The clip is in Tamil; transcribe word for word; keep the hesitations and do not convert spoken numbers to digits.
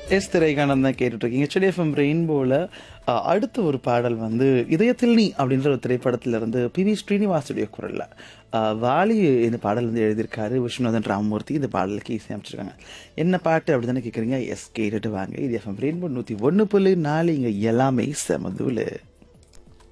எஸ் திரைக்கானந்த் தான் கேட்டுட்ருக்கீங்க. ஹெச்டி எஃப்எம் ரெயின்போல அ அடுத்த ஒரு பாடல் வந்து இதயத்தில் நீ அப்படின்ற ஒரு திரைப்படத்திலிருந்து பிவி ஸ்ரீனிவாசுடைய குரல்ல அ வாலி இந்த பாடல் வந்து எழுதியிருக்காரு. விஸ்வநாதன் ராமமூர்த்தி இந்த பாடலுக்கு இசையமைச்சிருக்காங்க. என்ன பாட்டு அப்படி தானே கேட்குறீங்க? எஸ் கேட்டுட்டு வாங்க. இது எஃப்எம் ரெயின்போ நூற்றி ஒன்று புள்ளி நாலு இங்கே எல்லாமே செமதூலு.